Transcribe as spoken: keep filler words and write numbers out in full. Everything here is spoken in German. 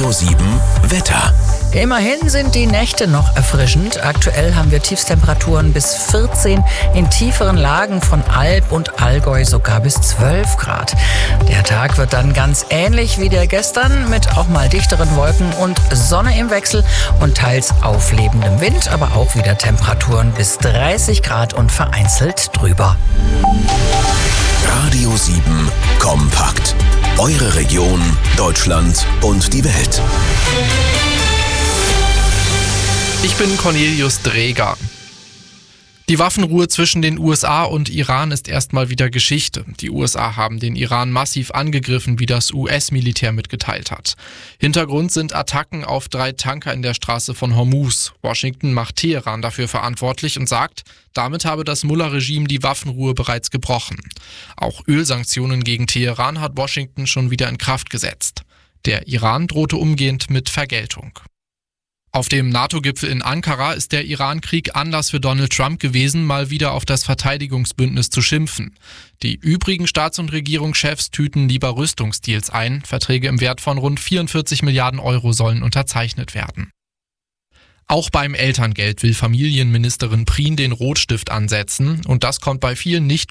Radio sieben Wetter. Immerhin sind die Nächte noch erfrischend. Aktuell haben wir Tiefstemperaturen bis vierzehn, in tieferen Lagen von Alb und Allgäu sogar bis zwölf Grad. Der Tag wird dann ganz ähnlich wie der gestern, mit auch mal dichteren Wolken und Sonne im Wechsel und teils auflebendem Wind, aber auch wieder Temperaturen bis dreißig Grad und vereinzelt drüber. Radio sieben Kompakt. Eure Region, Deutschland und die Welt. Ich bin Cornelius Dreger. Die Waffenruhe zwischen den U S A und Iran ist erstmal wieder Geschichte. Die U S A haben den Iran massiv angegriffen, wie das U S-Militär mitgeteilt hat. Hintergrund sind Attacken auf drei Tanker in der Straße von Hormuz. Washington macht Teheran dafür verantwortlich und sagt, damit habe das Mullah-Regime die Waffenruhe bereits gebrochen. Auch Ölsanktionen gegen Teheran hat Washington schon wieder in Kraft gesetzt. Der Iran drohte umgehend mit Vergeltung. Auf dem NATO-Gipfel in Ankara ist der Iran-Krieg Anlass für Donald Trump gewesen, mal wieder auf das Verteidigungsbündnis zu schimpfen. Die übrigen Staats- und Regierungschefs tüten lieber Rüstungsdeals ein. Verträge im Wert von rund vierundvierzig Milliarden Euro sollen unterzeichnet werden. Auch beim Elterngeld will Familienministerin Prien den Rotstift ansetzen und das kommt bei vielen nicht